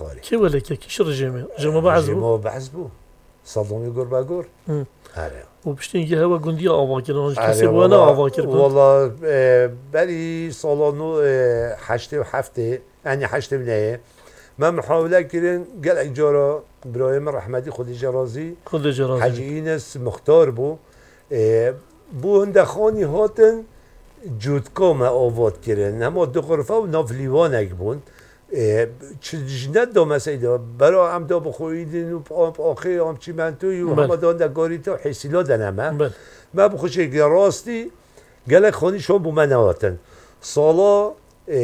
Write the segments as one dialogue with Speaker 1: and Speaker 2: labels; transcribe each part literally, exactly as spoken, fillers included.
Speaker 1: قاره
Speaker 2: کی ولی که کیش رژیمه رژیم بعض بود
Speaker 1: ما بعض بود صدامی گر بگور آره
Speaker 2: و پشتین که هوا گندی آوا کردن کسی بوده آوا کرد
Speaker 1: والله بری سالانو هشت و هفته یعنی هشت نه ما محاوله کردن قال اجاره ابراهیم رحمتی خودی جرازی
Speaker 2: خودی جرازی
Speaker 1: حاجی اینس مختار بو بو هندخانی هاتن جودکا ما آواد کردن اما دو غرفه و نافلیوان اگ بون چجنت دا مسیده برای هم دا بخویدین و آخه هم چی منتوی و همه دان دا گاریتا و حسیلا دنمه ما بخوشه که راستی گلک خانی شما بو من هاتن سالا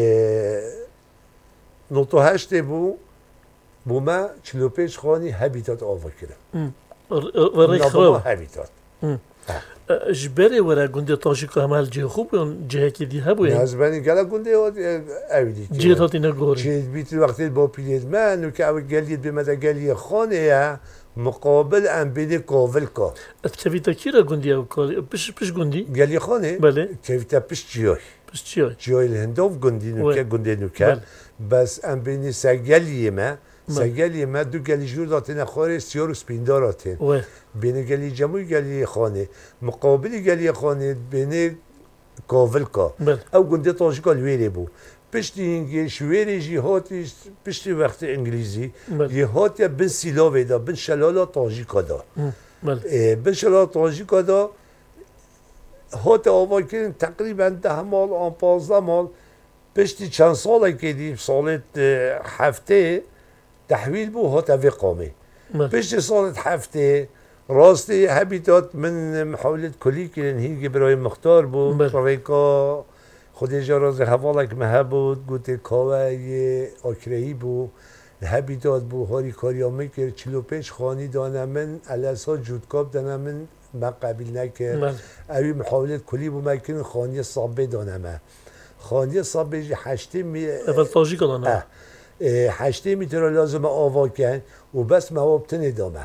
Speaker 1: نوتو هشته بو بو ما چلو پیش خانی هبیتات آوا کردن
Speaker 2: ورای خراب
Speaker 1: هبیتات
Speaker 2: جبری ورا گنده تاجیک همال جه خوب اون جه کی دی هبوی
Speaker 1: نازبانی گلا گنده اویدی
Speaker 2: جه تاتی نگوری
Speaker 1: چه بیت وقتی با پیلید من و که اول گلید به مدى گلی خانه یا مقابل ام بینی کاول کا
Speaker 2: اتکویتا کی را گندی او کاری پیش پیش گندی
Speaker 1: گلی خانه
Speaker 2: بله
Speaker 1: کویتا پیش جیای
Speaker 2: پیش چیای
Speaker 1: جیای الهندوف گندی نوکه گنده نوکه بس ام بینی سگلی ما سگلی ما دو گلی جور داتن خاره سیار و سپیندار داتن بین گلی جموی گلی خانه مقابل گلی خانه بین کاول کا او گنده تاجیکا الویره بو پشتی اینگه شویره جی هاتیش پشتی وقت انگلیزی یه هاتی بن سیلاوه دا بن شلالا تاجیکا دا بن شلالا تاجیکا دا هات آوا کردن تقریبا ده مال آن پازده مال پشتی چند ساله که دیم سالت هفته تحویل بو هات اوی قامه پشتی سالت هفته راستی هبیتات من محاولت کلی کردن هیگه برای مختار بود ریکا خودی جراز حوالک مه بود گوته کاوه یه آکرهی بود هبیتات بود هاری کاریامه کرد چلو پیش خانی دانه من الاسا جودکاب دانه من ما قبیل نکرد اوی محاولت کلی بود مکنن خانی صابه دانه من خانی صابه جی هشته می
Speaker 2: اول تاجیک دانه
Speaker 1: هشته میتونه لازم آوا کن و بس موابتن دامه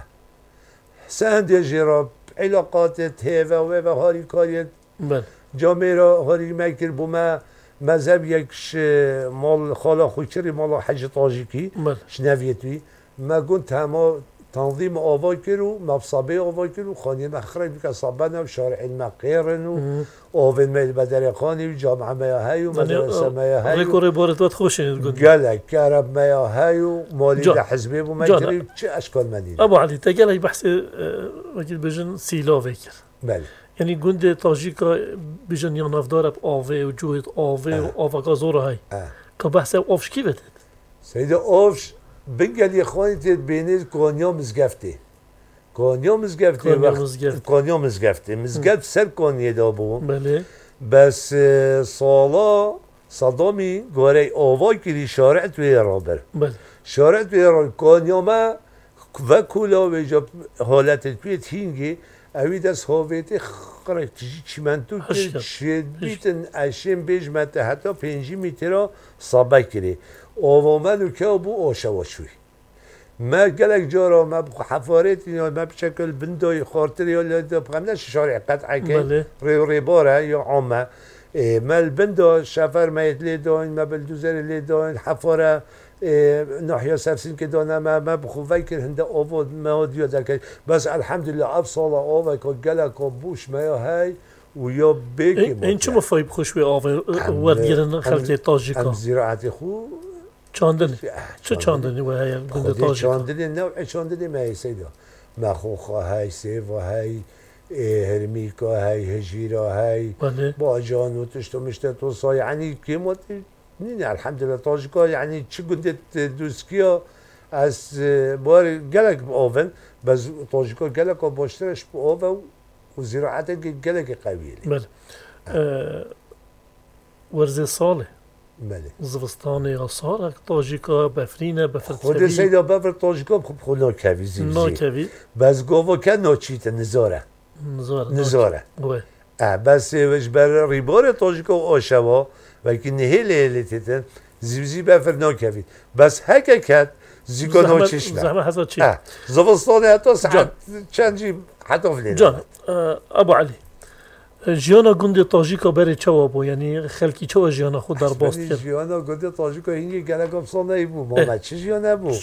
Speaker 1: سند جراب علاقات تیوه و و هاری کاریت جامعه را هاری میکر بو ما مذهب یکش مال خالا خوچری مال حج تاجیکی شنویتوی ما گون تمام تنظیم آوا کرو مبصبه آوا کرو خانی مخرج بک صبنا و شارع المقیرن و آون میل بدر خانی و جامعه میاهی و مدرسه میاهی
Speaker 2: ریکوری بارت وقت خوشین گفت
Speaker 1: گلک کرب میاهی و مالی حزبی بو میکری چه اشکال منی
Speaker 2: ابو علی تگلی بحث وقتی بجن سیلا وکر
Speaker 1: بله
Speaker 2: یعنی گنده تاجیکا بجن یا نفدار اب آوه و جوهد آوه و آوه زوره های که بحث آفش کی بده
Speaker 1: سید آفش بنگلی خانی تید بینید کانیا مزگفته کانیا مزگفته کانیا مزگفته مزگفت سر کانیه دا بون
Speaker 2: بله
Speaker 1: بس سالا صدامی گوره آوای کری شارع توی رابر
Speaker 2: بله
Speaker 1: شارع توی رابر کانیا ما و کولا و جا حالت توی تینگی اوی دست هاویتی خرک چی من تو که شد بیتن اشیم بیش مته حتی پنجی میترا صابه کری آوامن و که بو آشواشوی ما گلک جارا ما حفارت یا ما بشکل بندای خاطر یا لده بخم نش شارع قطعه که ری ری باره یا عامه ما البندا شفر ما لیداین ما بلدوزر لیداین حفاره ناحیه سرسین که دانه ما ما بخوفی که هنده آواد ما دیو دکه بس الحمدلله اب سال آوه که گلک بوش ما های و یا بیکی
Speaker 2: این چه مفایب خوش به آوه ورد گیرن خلطه تاجیکا
Speaker 1: هم زراعت خو
Speaker 2: چاندنی چه چاندنی و های گنده تاجیکا
Speaker 1: چاندنی نوع چاندنی ما هی سیدا مخوخا های سیوا های هرمیکا های هجیرا های با جانو تشتو مشته توصا یعنی کیمات نینه الحمدلله تاجیکا یعنی چه گنده دوسکیا از بار گلک آون بس تاجیکا گلک باشترش با آون و زراعت گلک قویه
Speaker 2: بله ورزه ساله
Speaker 1: بله
Speaker 2: زوستان یا سارک تاجیکا بفرینه بفرتبی
Speaker 1: خود سیدا بفر تاجیکا خب خود ناکوی زیبزی
Speaker 2: ناکوی
Speaker 1: بس گاوا که ناچیته نزاره
Speaker 2: نزاره
Speaker 1: نزاره
Speaker 2: وی
Speaker 1: اه بس وش بر ریبار تاجیکا و آشوا و که نهیل هلیتیتن زیبزی بفر ناکوی بس هکه کد زیگا ناچشمه
Speaker 2: زحمه حضرت چی؟
Speaker 1: زوستان حتی ساعت چند جی حتی فلیده
Speaker 2: جان ابو علی جیانا گنده تاجیکا بری چه بو یعنی خلکی چه جیانا خود در باست کرد
Speaker 1: جیانا گنده تاجیکا اینگه گلک افسانه ای بو ما چه جیانه بو